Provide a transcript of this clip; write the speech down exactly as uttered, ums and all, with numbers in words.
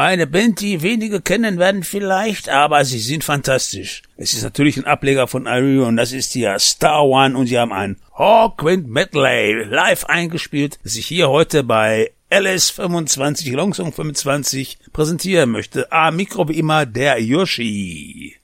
Eine Band, die wenige kennen werden vielleicht, aber sie sind fantastisch. Es ist natürlich ein Ableger von I R E und das ist hier Star One und sie haben ein Hawkwind Medley live eingespielt, das ich hier heute bei L S fünfundzwanzig, Longsong fünfundzwanzig präsentieren möchte. Am Mikro wie immer der Yoshi.